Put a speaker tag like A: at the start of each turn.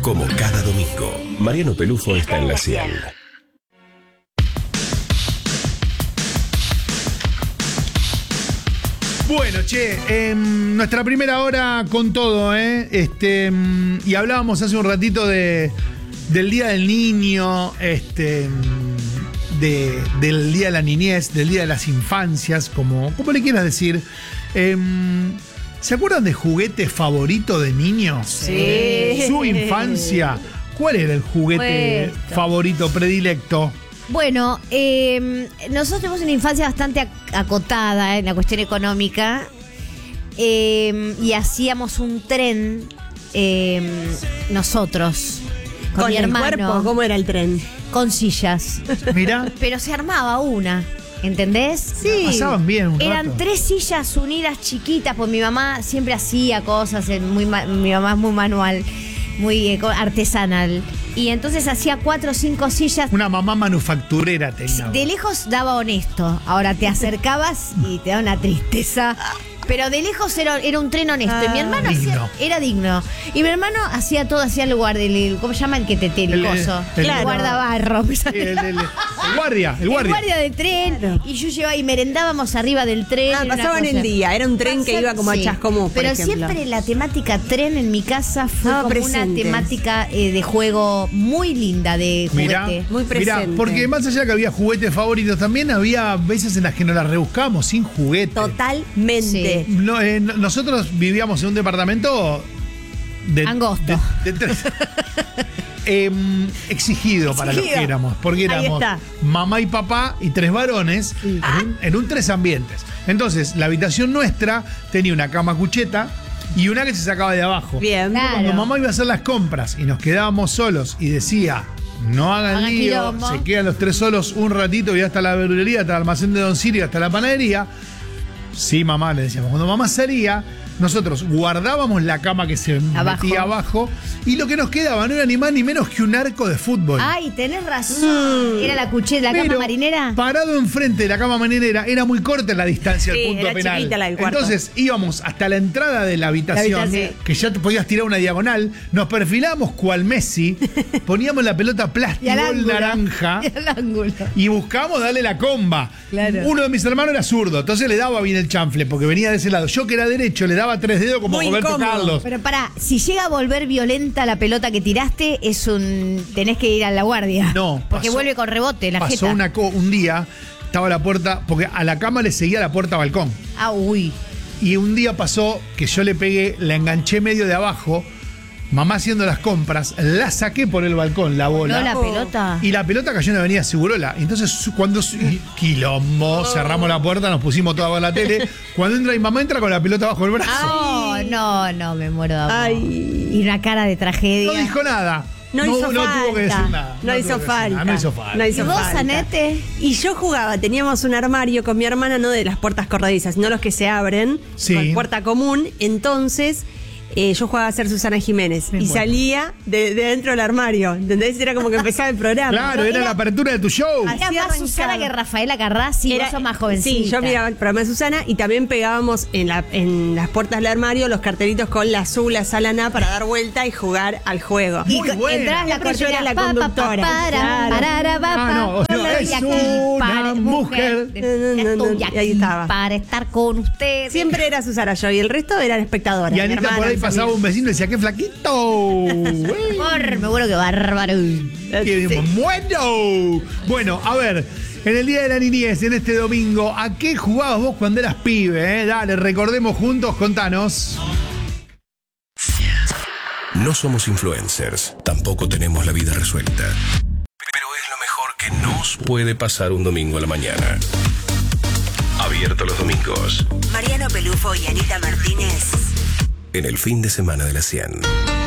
A: Como cada domingo, Mariano Pelufo está en la 100.
B: Bueno, nuestra primera hora con todo, y hablábamos hace un ratito del Día del Niño, del Día de la Niñez, del Día de las Infancias, como le quieras decir. ¿Se acuerdan de juguete favorito de niños?
C: Sí.
B: Su infancia. ¿Cuál era el juguete favorito, predilecto?
C: Bueno, nosotros tuvimos una infancia bastante acotada en la cuestión económica y hacíamos un tren nosotros con mi hermano.
D: ¿Con el cuerpo? ¿Cómo era el tren?
C: Con sillas.
B: Mirá.
C: Pero se armaba una, ¿entendés?
B: Sí. Pasaban bien un
C: Eran
B: rato.
C: 3 sillas unidas chiquitas, pues mi mamá siempre hacía cosas, mi mamá es muy manual, muy artesanal. Y entonces hacía 4 o 5 sillas.
B: Una mamá manufacturera tenía.
C: De lejos daba honesto. Ahora te acercabas y te daba una tristeza. Pero de lejos era un tren honesto. Y mi hermano era digno. Y mi hermano hacía todo, hacía el guardia, ¿cómo se llama? El que te el coso.
B: Claro.
C: Guardabarro.
B: El guardia. El
C: guardia de tren. Claro. Y yo llevaba y merendábamos arriba del tren.
D: Pasaban el día. Era un tren que iba como a Chascomús, por ejemplo.
C: Siempre la temática tren en mi casa fue como una temática de juego muy linda, de juguete.
D: Muy presente.
B: Mirá, porque más allá que había juguetes favoritos, también había veces en las que nos las rebuscábamos sin juguete.
D: Totalmente.
C: Sí.
B: Nosotros vivíamos en un departamento
C: angosto.
B: De 3. Exigido para los que éramos, porque éramos mamá y papá y 3 varones en un 3 ambientes. Entonces, la habitación nuestra tenía una cama cucheta y una que se sacaba de abajo.
D: Bien.
C: Claro.
B: Cuando mamá iba a hacer las compras y nos quedábamos solos y decía: no hagan lío,
C: quilombo.
B: se quedan los 3 solos un ratito y hasta la verdulería, hasta el almacén de Don Sirio, hasta la panadería. Sí, mamá, le decíamos. Cuando mamá salía, nosotros guardábamos la cama que se metía abajo y lo que nos quedaba no era ni más ni menos que un arco de fútbol.
C: Ay, tenés razón. Era la cucheta, la cama marinera.
B: Parado enfrente de la cama marinera, era muy corta la distancia al punto
D: era
B: penal.
D: chiquita la del cuarto.
B: Entonces íbamos hasta la entrada de la habitación, que ya te podías tirar una diagonal, nos perfilábamos cual Messi, poníamos la pelota plástica naranja y buscábamos darle la comba. Claro. Uno de mis hermanos era zurdo, entonces le daba bien el chanfle porque venía de ese lado. Yo que era derecho le daba 3 dedos como Roberto Carlos.
C: Pero pará, si llega a volver violenta la pelota que tiraste, tenés que ir a la guardia.
B: No,
C: porque vuelve con rebote la
B: pasó
C: jeta.
B: Un día, estaba la puerta, porque a la cama le seguía la puerta balcón.
C: Uy.
B: Y un día pasó que yo le pegué, la enganché medio de abajo, mamá haciendo las compras, la saqué por el balcón, la bola.
C: ¿No la pelota?
B: Y la pelota cayó en la avenida Segurola. Entonces, cuando quilombo, cerramos la puerta, nos pusimos toda la tele. Cuando entra mi mamá, entra con la pelota bajo el brazo.
C: No, me muero de amor. Y una cara de tragedia.
B: No dijo nada.
D: No
B: tuvo que decir nada.
D: No hizo falta.
C: ¿Y vos, Anete?
D: Y yo jugaba, teníamos un armario con mi hermana, no de las puertas corredizas, sino los que se abren, con puerta común. Entonces, yo jugaba a ser Susana Jiménez y salía de dentro del armario. ¿Entendés? Era como que empezaba el programa.
B: Claro, era la apertura de tu show.
C: Era más Susana que Rafaela Carrás, y vos sos más jovencita.
D: Sí, yo miraba el programa de Susana y también pegábamos en las puertas del armario los cartelitos con la azul, la salana para dar vuelta y jugar al juego.
B: Muy
C: y
B: buena.
C: entrás la
D: Yo era la conductora.
B: Es una mujer.
C: Estoy aquí
D: ahí estaba.
C: para estar con ustedes.
D: Siempre era Susana yo y el resto eran espectadoras.
B: Y Anita por ahí pasaba un vecino y decía: ¡qué flaquito!
C: Me muero que bárbaro.
B: ¡Qué bueno! Bueno, a ver, en el Día de la Niñez, en este domingo, ¿a qué jugabas vos cuando eras pibe? Dale, recordemos juntos, contanos.
A: No somos influencers, tampoco tenemos la vida resuelta. Pero es lo mejor que nos puede pasar un domingo a la mañana. Abierto los domingos.
E: Mariano Pelufo y Anita Martínez.
A: En el fin de semana de la 100.